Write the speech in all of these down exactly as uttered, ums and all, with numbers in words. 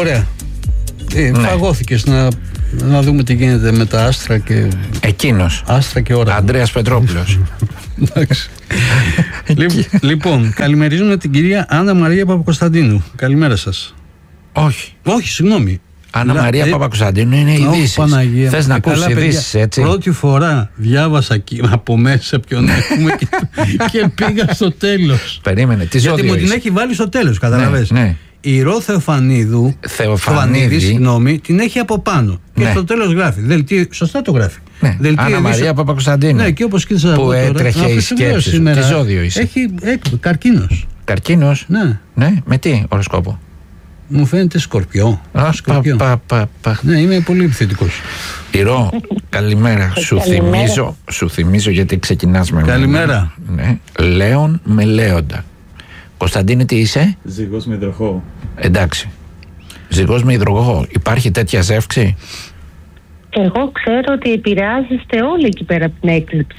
Ωραία. Ε, ναι. Φαγώθηκες να, να δούμε τι γίνεται με τα άστρα και... Εκείνος. Άστρα και ώρα. Ανδρέας Πετρόπουλος. Εντάξει. Λοιπόν, καλημερίζουμε την κυρία Άννα Μαρία Παπακοσταντίνου. Καλημέρα σας. Όχι. Όχι, συγγνώμη. Άννα Λα... Μαρία ε... Παπακοσταντίνου είναι ειδήσεις. Θες να ακούσεις ειδήσεις, έτσι? Πρώτη φορά διάβασα από μέσα ποιον έχουμε και, και πήγα στο τέλος. Περίμενε, τι ζώδιο? Γιατί μου την έχει βάλει στο τέλος, καταλαβες. Ναι, ναι. Η Ρο Θεοφανίδου, Θεοφανίδη, συγγνώμη, την έχει από πάνω. Και ναι. στο τέλος γράφει. Δελτίο, σωστά το γράφει. Ναι. Άννα Μαρία Παπακοσταντίνου. Ναι, και όπως και που έτρεχε η σκέψη σου. Τι ζώδιο είσαι? Έχει καρκίνος. Καρκίνος? Ναι. Ναι. Με τι οροσκόπο? Μου φαίνεται Σκορπιό. Α, Σκορπιό. Πα, πα, πα. Ναι, είμαι πολύ επιθετικός. Ηρώ, καλημέρα. σου, θυμίζω, σου θυμίζω γιατί ξεκινάς με καλημέρα. Ναι. Λέων με Λέοντα. Κωνσταντίνε, τι είσαι? Ζυγός με υδροχό. Εντάξει. Ζυγός με υδροχό. Υπάρχει τέτοια ζεύξη? Εγώ ξέρω ότι επηρεάζεστε όλοι εκεί πέρα από την έκλειψη.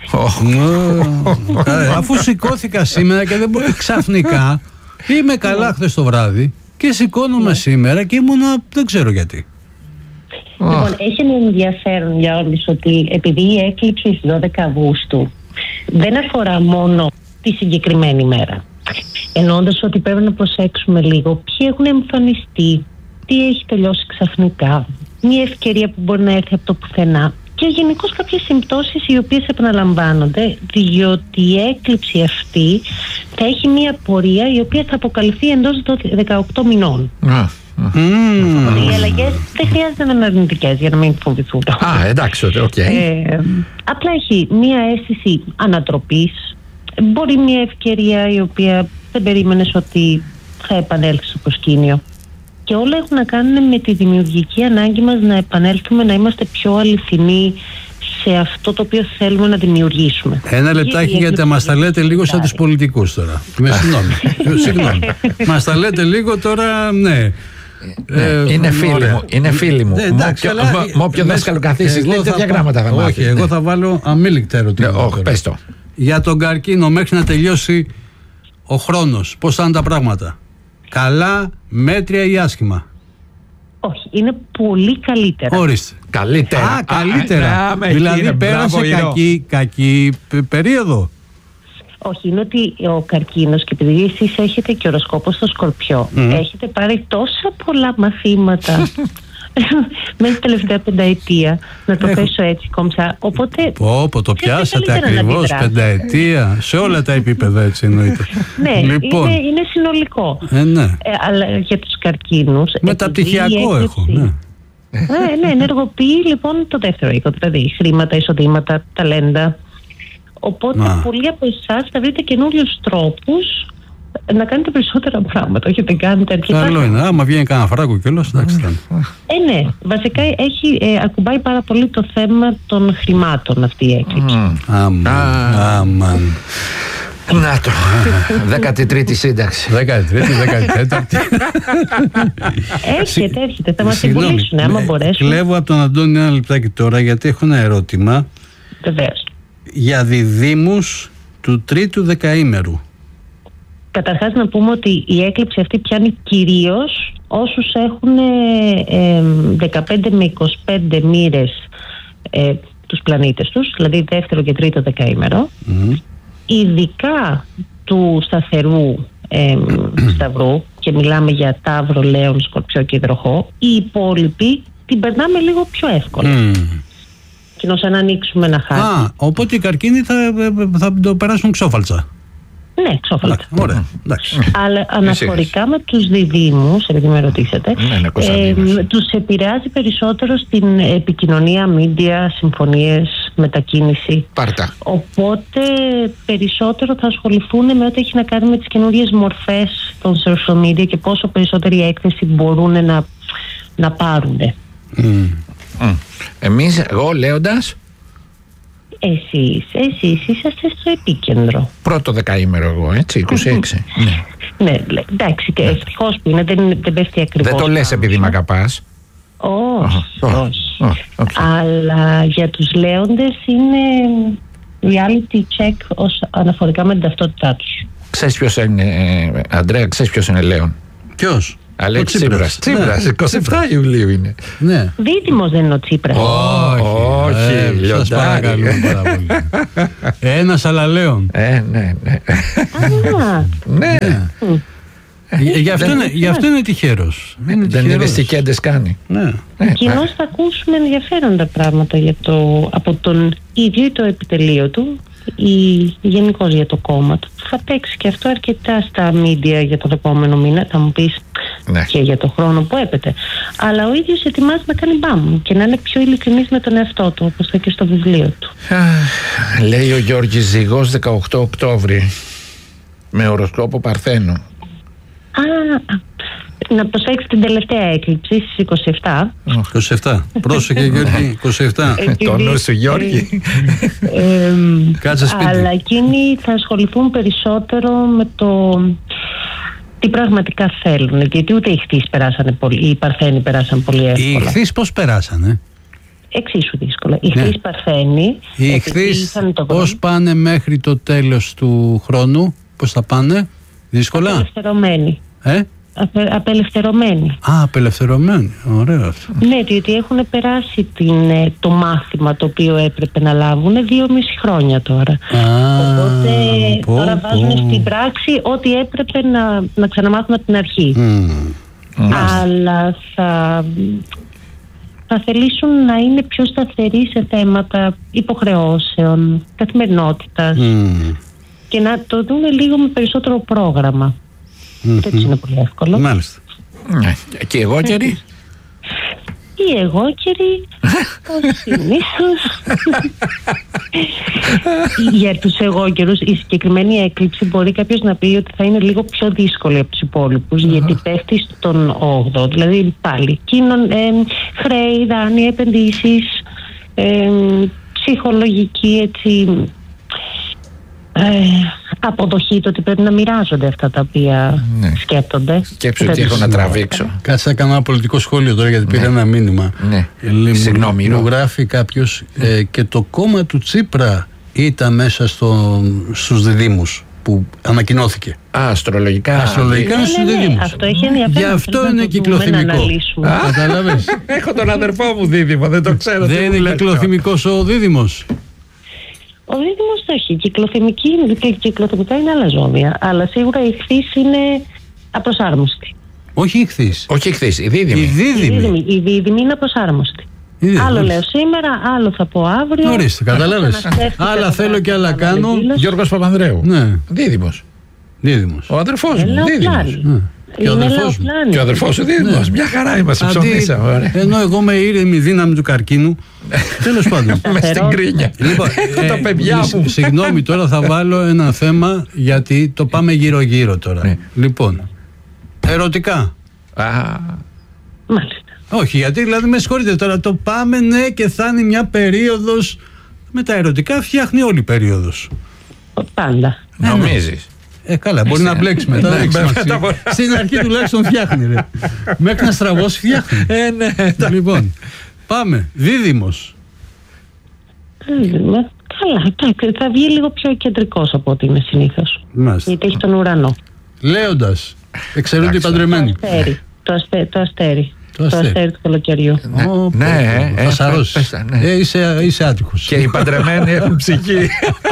Αφού σηκώθηκα σήμερα και δεν μπορεί ξαφνικά. Είμαι καλά χθες το βράδυ και σηκώνομαι σήμερα και ήμουνα δεν ξέρω γιατί. Λοιπόν, έχει ένα ενδιαφέρον για όλους ότι επειδή η έκλειψη στις δώδεκα Αυγούστου δεν αφορά μόνο τη συγκεκριμένη μέρα. Εννοώντας ότι πρέπει να προσέξουμε λίγο ποιοι έχουν εμφανιστεί, τι έχει τελειώσει ξαφνικά, μια ευκαιρία που μπορεί να έρθει από το πουθενά και γενικώς κάποιες συμπτώσεις οι οποίες επαναλαμβάνονται, διότι η έκλειψη αυτή θα έχει μια πορεία η οποία θα αποκαλυφθεί εντός δεκαοκτώ μηνών. Mm. Οι αλλαγές δεν χρειάζεται να είναι αρνητικές για να μην φοβηθούν. Α, εντάξει, οκ. Okay. Ε, απλά έχει μια αίσθηση ανατροπής, μπορεί μια ευκαιρία η οποία δεν περίμενες ότι θα επανέλθει στο προσκήνιο. Και όλα έχουν να κάνουν με τη δημιουργική ανάγκη μας να επανέλθουμε, να είμαστε πιο αληθινοί σε αυτό το οποίο θέλουμε να δημιουργήσουμε. Ένα λεπτάκι, γιατί μας τα λέτε λίγο σαν τους πολιτικούς τώρα. Με συγγνώμη. Συγγνώμη. Μας τα λέτε λίγο τώρα, ναι. Ναι, ε, είναι, φίλοι μου, είναι φίλοι μου. Ναι, εντάξει, αλλά, με όποιο δάσκαλο καθίσεις λέει τέτοια γράμματα θα μάθεις. Όχι, εγώ ναι. θα βάλω αμήλικτα ερωτήματα. Όχι, πες το. Για τον καρκίνο μέχρι να τελειώσει ο χρόνος, πώς θα είναι τα πράγματα? Καλά, μέτρια ή άσχημα? Όχι, είναι πολύ καλύτερα. Ορίστε. Καλύτερα. Α, καλύτερα. Α, δηλαδή είναι, πέρασε μπράβο, κακή, κακή περίοδο. Όχι, είναι ότι ο καρκίνος, και επειδή εσείς έχετε και οροσκόπο στο Σκορπιό, mm. έχετε πάρει τόσα πολλά μαθήματα μέσα την τελευταία πενταετία, να το θέσω έτσι κόμψα. Οπότε. Πω, πω, το πιάσατε ακριβώς, πενταετία. Σε όλα τα επίπεδα, έτσι εννοείται. Ναι, λοιπόν. είναι, είναι συνολικό. Ε, ναι. Ε, αλλά για τους καρκίνους. Μεταπτυχιακό έχω. Ναι. Ε, ναι, ενεργοποιεί λοιπόν το δεύτερο οίκο, δηλαδή χρήματα, εισοδήματα, ταλέντα. Οπότε Μα. πολλοί από εσάς θα βρείτε καινούριους τρόπους να κάνετε περισσότερα πράγματα, όχι δεν κάνετε αρκετά. Καλό είναι, άμα βγαίνει κανένα φράγκο κιόλας, εντάξει ήταν. Ε, ναι, βασικά έχει, ε, ακουμπάει πάρα πολύ το θέμα των χρημάτων αυτή η έκλειψη. Αμάν. Να το, δέκατη τρίτη σύνταξη. δέκατη τρίτη, δέκατη τέταρτη. Έρχεται, έρχεται, θα μας συμβουλήσουν, άμα μπορέσουν. Κλέβω από τον Αντώνη ένα λεπτάκι τώρα, γιατί έχω ένα ερώτημα. Βεβαίως. Για διδύμους του τρίτου δεκαήμερου. Καταρχάς να πούμε ότι η έκλειψη αυτή πιάνει κυρίως όσους έχουν ε, δεκαπέντε με είκοσι πέντε μοίρες ε, τους πλανήτες τους, δηλαδή δεύτερο και τρίτο δεκαήμερο. Mm. Ειδικά του σταθερού ε, σταυρού, και μιλάμε για Ταύρο, Λέων, Σκορπιό και Υδροχό, οι υπόλοιποι την περνάμε λίγο πιο εύκολα. Mm. Κοινώς αν ανοίξουμε ένα χάρτη. Α, οπότε οι καρκίνοι θα, θα το περάσουν ξόφαλτσα. Ναι, ξόφαλτσα. Ωραία. Αλλά αναφορικά με τους διδύμους, επειδή με ρωτήσατε, ναι, ε, τους επηρεάζει περισσότερο στην επικοινωνία, media, συμφωνίες, μετακίνηση. Πάρτα. Οπότε περισσότερο θα ασχοληθούν με ό,τι έχει να κάνει με τις καινούριες μορφές των social media και πόσο περισσότερη έκθεση μπορούν να, να πάρουν. Mm. Mm. Εμείς, εγώ λέοντας, Εσείς, εσείς είσαστε στο επίκεντρο. Πρώτο δεκαήμερο εγώ, έτσι, είκοσι έξι. ναι. ναι, εντάξει, και ευτυχώς που είναι, δεν, δεν πέφτει ακριβώς. Δεν το λες επειδή μ' αγαπάς. Όχι, όχι. Αλλά για τους λέοντες είναι reality check ως αναφορικά με την ταυτότητά τους. Ξέρεις ποιος είναι, Αντρέα, ξέρεις ποιος είναι Λέων? Ποιος? Αλέξη Τσίπρας. Τσίπρας, Ναι. είκοσι επτά Ιουλίου είναι. Ναι. Δίδυμος δεν είναι ο Τσίπρας. Όχι, ε, σας λιοντάρι. παρακαλούμε πάρα πολύ. Ένας αλαλέον. Ε, ναι, ναι. Α, Ναι. Ε, Γι' αυτό είναι- γι' αυτό είναι τυχερός. Είναι Δεν τυχερός. είδες τι κέντες κάνει. Ναι. κοινώς θα ακούσουμε ενδιαφέροντα πράγματα για το, από τον ίδιο το επιτελείο του ή γενικώς για το κόμμα του. Θα παίξει και αυτό αρκετά στα μίντια για τον επόμενο μήνα, θα μου πεις, Ναι. και για το χρόνο που έπεται. Αλλά ο ίδιος ετοιμάζει να κάνει μπαμ και να είναι πιο ειλικρινής με τον εαυτό του, όπως θα και στο βιβλίο του. Αχ, λέει ο Γιώργης Ζυγός δεκαοκτώ Οκτώβρη με οροσκόπο Παρθένου. Α, να προσέξει την τελευταία έκλειψη στις είκοσι επτά. είκοσι επτά. Πρόσεχε Γιώργη, είκοσι επτά. Επειδή, Το νου σου Γιώργη. ε, ε, Κάτσε σπίτι. αλλά εκείνοι θα ασχοληθούν περισσότερο με το τι πραγματικά θέλουν. Γιατί ούτε οι χθείς περάσανε πολύ, οι Παρθένοι περάσαν πολύ Οι εύκολα. ηχθείς πώς περάσανε? Εξίσου δύσκολα. Οι Ναι. χθείς Παρθένοι. Οι επειδή ηχθείς είχαν το πώς χρόνο, πάνε μέχρι το τέλος του χρόνου? Πώς θα πάνε? Δύσκολα? απελευθερωμένοι. Ε? Απε, απελευθερωμένοι. Α, απελευθερωμένοι. Ωραίο αυτό. Ναι, διότι έχουν περάσει την, ε, το μάθημα το οποίο έπρεπε να λάβουν δύο μισή χρόνια τώρα. Α, Οπότε πω, τώρα πω. βάζουν στην πράξη ό,τι έπρεπε να, να ξαναμάθουν από την αρχή. Μμμ. Αλλά θα, θα θελήσουν να είναι πιο σταθεροί σε θέματα υποχρεώσεων, καθημερινότητας Μμμ. και να το δουν λίγο με περισσότερο πρόγραμμα. Μμμ. Δεν είναι πολύ εύκολο. Μάλιστα. Ναι. Και εγώ καιρή. Οι εγώκεροι, ως συνήθως. Για τους εγώκερους, η συγκεκριμένη έκλειψη μπορεί κάποιος να πει ότι θα είναι λίγο πιο δύσκολη από τους υπόλοιπους, γιατί πέφτει στον όγδοο, δηλαδή πάλι εκείνον, ε, χρέη, δάνεια, επενδύσεις, ε, ψυχολογική έτσι, ε, αποδοχή, το ότι πρέπει να μοιράζονται αυτά τα οποία Ναι. σκέπτονται. Σκέψου ότι έχω να τραβήξω. Κάτσε να κάνω ένα πολιτικό σχόλιο τώρα γιατί πήρα ένα μήνυμα. Ναι. Ε, λέει, μου- Συγγνώμη, μου Ρο. γράφει κάποιος ε, και το κόμμα του Τσίπρα ήταν μέσα στο, στους διδήμους που ανακοινώθηκε. Α, αστρολογικά. Αστρολογικά είναι στους Ναι, ναι, ναι, διδήμους. αυτό έχει ενδιαφέρον. Γι' αυτό Θέλουμε είναι να το δούμε, να κυκλοθυμικό. αναλύσουμε. Κατάλαβες? Έχω τον αδερφό μου δίδυμο, δεν το ξέρω. Δεν είναι κυκλοθυμικός ο δίδυμος. Ο δίδυμος το έχει. Κυκλοθυμική, κυκλοθυμικά είναι άλλα ζώδια. Αλλά σίγουρα η ηχθείς είναι απροσάρμοστη. Όχι ηχθείς. Όχι χθες, η Η δίδυμη. Η δίδυμη. δίδυμη, η δίδυμη είναι απροσάρμοστη. Η δίδυμη, Άλλο ορίστε. λέω σήμερα, άλλο θα πω αύριο. Ορίστε, καταλάβες. Ξανασκέφτηκα Άλλα το θέλω και άλλα πράγμα, κάνω. αναδήλωση. Γιώργος Παπανδρέου. Ναι, Δίδυμος. δίδυμος. Ο αδερφός μου. Έλα, Δίδυμος. πλάνη. Ναι. Και ο Είναι αδερφός μου. λαοπλάνη. Και ο αδερφός σου δίδυμος. Μια χαρά είμαστε, Αντί- ψωνίσαμε. ωραία. ενώ εγώ με ήρεμη δύναμη του καρκίνου. Τέλος πάντων. Μες στην κρίνια. Λοιπόν, Έχω τα ε, παιδιά σ- μου. Συγγνώμη, τώρα θα βάλω ένα θέμα γιατί το πάμε γύρω-γύρω τώρα. Ναι. Λοιπόν, ερωτικά. Α, Μάλιστα. Όχι, γιατί δηλαδή με συγχωρείτε τώρα, το πάμε ναι και θα είναι μια περίοδος. Με τα ερωτικά φτιάχνει όλη η περίοδος. Πάντα. νομίζεις. Ε, καλά, μπορεί να μπλέξει μετά. δεν έχει βέβαια, σημασία. τα μπορεί. Στην αρχή τουλάχιστον φτιάχνει. Ρε. Μέχρι να στραβώσει φτιάχνει. Ε, ναι. Λοιπόν, πάμε. Δίδυμος. Δίδυμο. Καλά, εντάξει, θα βγει λίγο πιο κεντρικός από ό,τι είναι συνήθως. Μάλιστα. Γιατί έχει τον ουρανό. Λέοντας. Εξαιρούνται οι Εντάξει. παντρεμένοι. Το αστέρι. Το αστέρι. Το αστέρι, Το το αστέρι. αστέρι του καλοκαιριού. Ναι, Ω, πω, ναι, πω, ε, θα σαρώσεις. πες τα, ναι. Ε, είσαι, είσαι άτυχος. Και οι παντρεμένοι έχουν ψυχή.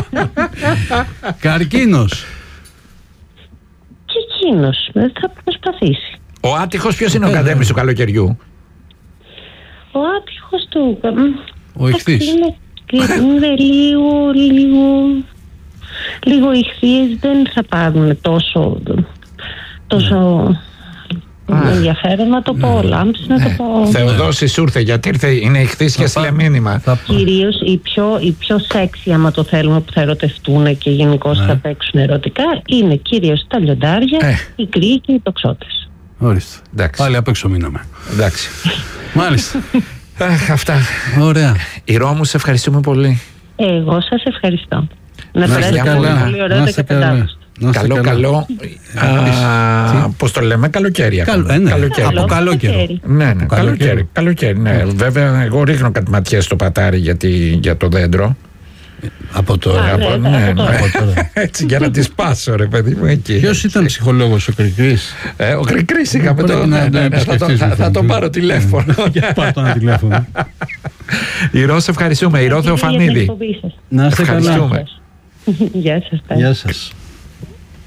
Καρκίνος. Και εκείνος ε, θα προσπαθήσει. Ο άτυχος ποιος είναι ο κατέμις του καλοκαιριού. Ο άτυχος του... μ, Ο ηχθής. Είναι, είναι λίγο, λίγο... Λίγο οι ηχθείες δεν θα πάρουν τόσο... Τόσο... ενδιαφέρον να το πω, λάμψη να το πω. Θεοδόση σου ήρθε γιατί ήρθε, είναι ηχθής και έστειλε μήνυμα. Θα... Κυρίως οι πιο, οι πιο σεξι, άμα το θέλουμε, που θα ερωτευτούν και γενικώς θα παίξουν ερωτικά, είναι κυρίως τα λιοντάρια, Ε. οι κρύοι και οι τοξότες. Ορίστε. Εντάξει. Πάλι απ' έξω μείναμε. Εντάξει. Μάλιστα. Αχ, αυτά. Ωραία. Η Ρώμου, σε ευχαριστούμε πολύ. Εγώ σας ευχαριστώ. Να Να είστε περάσετε καλά. πολύ ωραία Να το είστε δεκαπεντάχρονο. καλά. Να είστε Καλό, καλά. καλό. Α, πώς το λέμε, καλοκαίρι. Καλό, ακόμα. ε, ναι. Καλοκαίρι. Από καλό καιρό. καλοκαίρι. Ναι, ναι, Από καλοκαίρι. καλοκαίρι. καλοκαίρι ναι. Βέβαια, εγώ ρίχνω κάτι ματιές στο πατάρι για, τη- για το δέντρο. Από τώρα. Α, από, ναι, ναι, από τώρα. ναι. Από τώρα. Έτσι για να τις πάσω ρε παιδί μου εκεί. Ποιος ήταν ψυχολόγος, ο Κρικρής? Ε, ο Κρικρής είχαμε Πρέπει το, να- ναι, να ναι, ναι, θα, το- επισκεφτείς, θα, θα λοιπόν. τον πάρω τηλέφωνο. Πάρ' το ένα τηλέφωνο. Ηρώ, σε ευχαριστούμε. Ηρώ Για την Θεοφανίδη. εκπομπή σας. Να είστε καλά. Ευχαριστούμε. Γεια σας. Τάκη. Γεια σας.